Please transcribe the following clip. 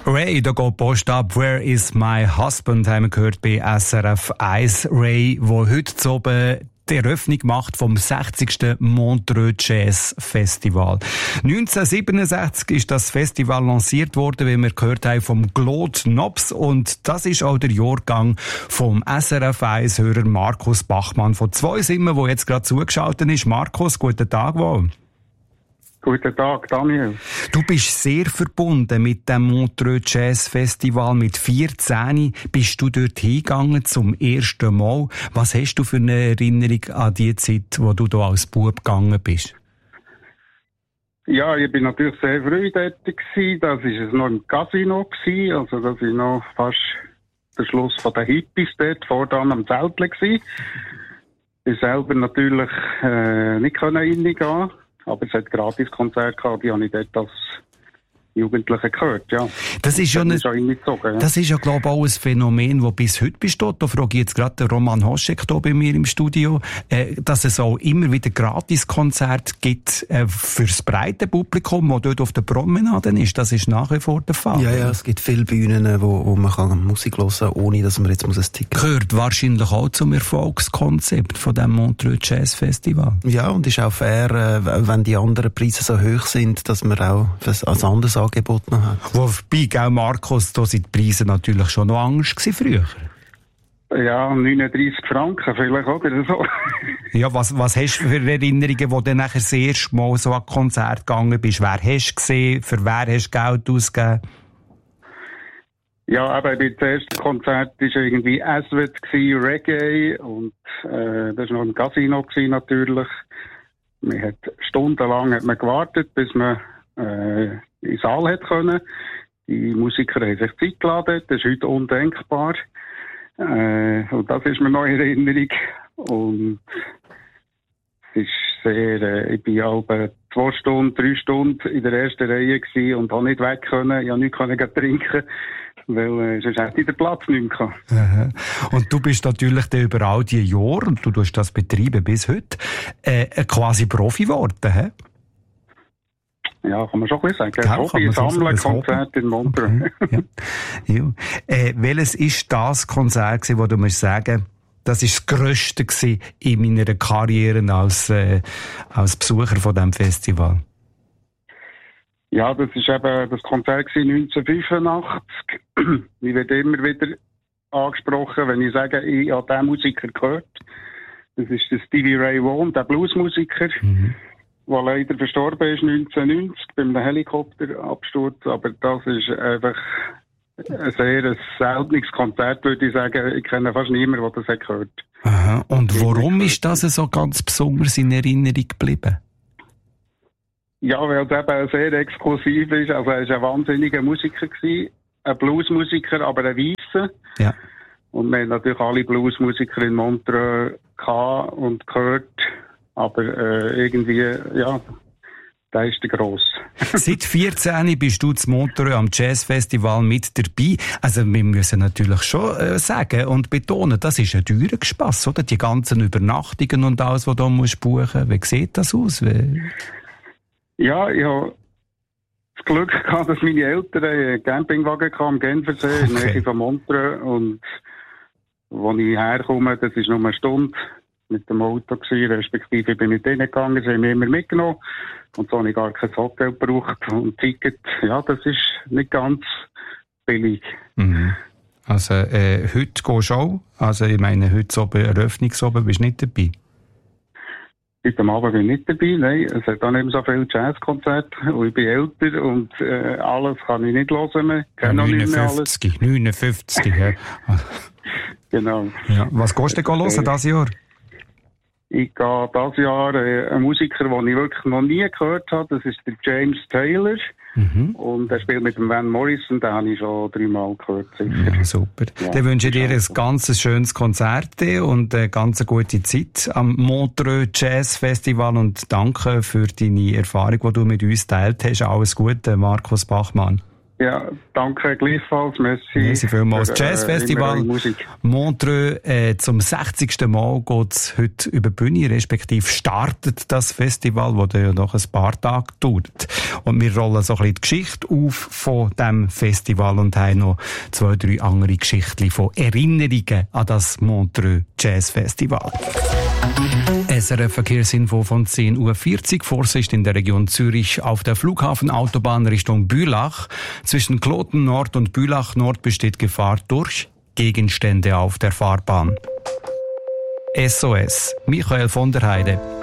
Ray, da geht Post ab. Where is my husband? Haben wir gehört bei SRF 1. Ray, wo heute oben die Eröffnung macht vom 60. Montreux Jazz Festival. 1967 ist das Festival lanciert worden, wie wir gehört haben, vom Claude Nobs. Und das ist auch der Jahrgang vom SRF 1-Hörer Markus Bachmann von Zweisimmen, der jetzt gerade zugeschaltet ist. Markus, guten Tag wohl. Guten Tag, Daniel. Du bist sehr verbunden mit dem Montreux Jazz Festival. Mit 14 bist du dort hingegangen zum ersten Mal. Was hast du für eine Erinnerung an die Zeit, wo du da als Bub gegangen bist? Ja, ich bin natürlich sehr früh dort gewesen. Das war es noch im Casino gewesen. Also, das war noch fast der Schluss von den Hippies dort, voran am Zeltle gewesen. Ich selber natürlich nicht reingehen. Aber es hat Gratiskonzerte gehabt, die habe ich dort als Jugendliche gehört, ja. Das ist ja, das ist ja, glaube ich, auch ein Phänomen, das bis heute besteht. Da frage ich jetzt gerade den Roman Hoschek hier bei mir im Studio, dass es auch immer wieder Gratiskonzerte gibt fürs breite Publikum, das dort auf der Promenade ist. Das ist nach wie vor der Fall. Ja, es gibt viele Bühnen, wo man kann Musik hören kann, ohne dass man jetzt ein Ticket gehört wahrscheinlich auch zum Erfolgskonzept von dem Montreux Jazz Festival. Ja, und ist auch fair, wenn die anderen Preise so hoch sind, dass man auch ein anderes Angebot noch hat. Wobei, gell, Markus, da sind die Preise natürlich schon noch anders gewesen früher. Ja, 39 Franken vielleicht, oder so. Ja, was hast du für Erinnerungen, wo du nachher das erste Mal so an Konzert gegangen bist? Wer hast du gesehen? Für wer hast du Geld ausgegeben? Ja, aber bei dem ersten Konzert war irgendwie Aswet, Reggae, und das war noch im Casino natürlich. Man hat stundenlang gewartet, bis man in den Saal hat können. Die Musiker haben sich Zeit geladen, das ist heute undenkbar. Und das ist mir noch in Erinnerung. Und es ist sehr, ich bin auch 2 Stunden, 3 Stunden in der ersten Reihe gewesen und habe nicht weg können. Ich habe nichts trinken, weil sonst hätte ich den Platz nicht mehr gehabt. Aha. Und du bist natürlich dann über all diese Jahre, und du tust das betreiben bis heute, quasi Profi geworden, hä? Ja, kann man schon ein bisschen sagen. Hobby, Sammeln, Konzert in Montreux. Ja. Welches ist das Konzert gewesen, wo du musst sagen, das ist das Grösste gewesen in meiner Karriere als Besucher von diesem Festival? Ja, das ist eben das Konzert 1985. Ich werde immer wieder angesprochen, wenn ich sage, ich habe diesen Musiker gehört. Das ist der Stevie Ray Vaughan, der Bluesmusiker. Der leider verstorben ist 1990 bei einem Helikopterabsturz. Aber das ist einfach ein sehr seltenes Konzert, würde ich sagen. Ich kenne fast niemanden, der das hat gehört. Aha. Und warum ist das so ganz besonders in Erinnerung geblieben? Ja, weil es eben sehr exklusiv ist. Also er war ein wahnsinniger Musiker gewesen. Ein Bluesmusiker, aber ein Weisser. Ja. Und wir haben natürlich alle Bluesmusiker in Montreux gehabt und gehört. Aber irgendwie, ja, der ist der Gross. Seit 14 bist du zu Montreux am Jazzfestival mit dabei. Also wir müssen natürlich schon sagen und betonen, das ist ein teurer Spass, oder? Die ganzen Übernachtungen und alles, was du musst buchen. Wie sieht das aus? Ja, ich habe das Glück gehabt, dass meine Eltern einen Campingwagen hatten am Genfersee, in der Nähe von Montreux. Und wo ich herkomme, das ist nur eine Stunde mit dem Auto gewesen, respektive ich bin mit denen gegangen, sie haben mich immer mitgenommen. Und so habe ich gar kein Hotel gebraucht. Und Ticket, ja, das ist nicht ganz billig. Mhm. Also, heute gehst du auch? Also, ich meine, heute oben, Eröffnungsoben, bist du nicht dabei? Heute Abend bin ich nicht dabei, nein. Es hat auch nicht mehr so viele Jazzkonzerte. Und ich bin älter und alles kann ich nicht hören mehr. Ich kenne noch nicht mehr alles. 59, ja. Genau. Ja. Was gehst du denn hören dieses Jahr? Ich gehe dieses Jahr einen Musiker, den ich wirklich noch nie gehört habe. Das ist der James Taylor. Mhm. Und er spielt mit dem Van Morrison, den habe ich schon 3-mal gehört. Sicher. Ja, super. Ja, dann wünsche ich dir ein ganz schönes Konzert und eine ganz gute Zeit am Montreux Jazz Festival und danke für deine Erfahrung, die du mit uns geteilt hast. Alles Gute, Markus Bachmann. Ja, danke gleichfalls. Merci vielmals. Jazzfestival Montreux. Zum 60. Mal geht es heute über die Bühne, respektive startet das Festival, das ja noch ein paar Tage dauert. Und wir rollen so ein bisschen die Geschichte auf von diesem Festival und haben noch 2, 3 andere Geschichten von Erinnerungen an das Montreux Jazz Festival. SRF Verkehrsinfo von 10:40 Uhr. Vorsicht in der Region Zürich auf der Flughafenautobahn Richtung Bülach. Zwischen Kloten Nord und Bülach Nord besteht Gefahr durch Gegenstände auf der Fahrbahn. SOS. Michael von der Heide.